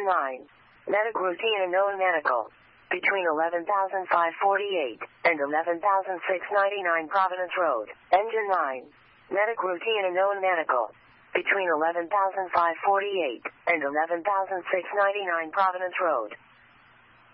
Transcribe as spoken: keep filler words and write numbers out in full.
nine. Medic routine and known medical. Between eleven thousand five hundred forty-eight and eleven thousand six hundred ninety-nine Providence Road. Engine nine. Medic routine and known medical. Between eleven thousand five hundred forty-eight and eleven thousand six hundred ninety-nine Providence Road.